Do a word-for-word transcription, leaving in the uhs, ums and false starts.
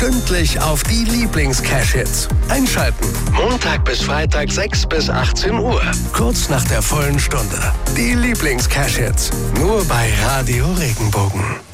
Stündlich auf die Lieblings-Cash-Hits. Einschalten. Montag bis Freitag sechs bis achtzehn Uhr. Kurz nach der vollen Stunde. Die Lieblings-Cash-Hits. Nur bei Radio Regenbogen.